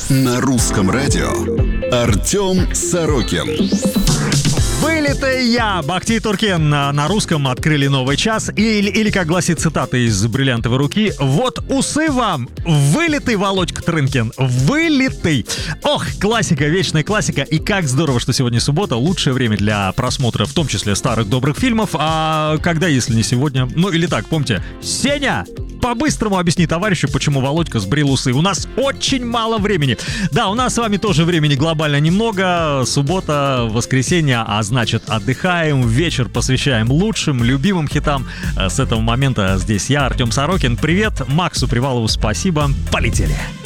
На русском радио Артем Сорокин. Вылитый я, Бахти и Туркен на русском открыли новый час. Или как гласит цитата из «Бриллиантовой руки», вот усы вам, вылитый Володька Трынкин, вылитый. Ох, классика, вечная классика. И как здорово, что сегодня суббота, лучшее время для просмотра, в том числе старых добрых фильмов. А когда, если не сегодня? Ну или так, помните, Сеня, по-быстрому объясни товарищу, почему Володька сбрил усы. У нас очень мало времени. Да, у нас с вами тоже времени глобально немного. Суббота, воскресенье, а значит отдыхаем. Вечер посвящаем лучшим, любимым хитам. С этого момента здесь я, Артем Сорокин. Привет, Максу Привалову спасибо. Полетели.